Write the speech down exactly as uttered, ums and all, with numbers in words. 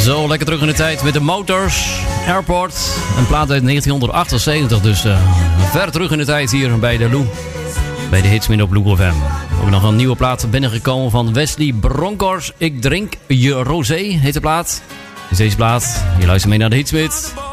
Zo, lekker terug in de tijd met de Motors Airport. Een plaat uit negentien achtenzeventig, dus uh, ver terug in de tijd hier bij de Lou. Bij de Hitsmin op Lou F M. Ook nog een nieuwe plaat binnengekomen van Wesley Bronkhorst. Ik drink je rosé, heet de plaat. Dus deze plaat, je luistert mee naar de Hitsmith.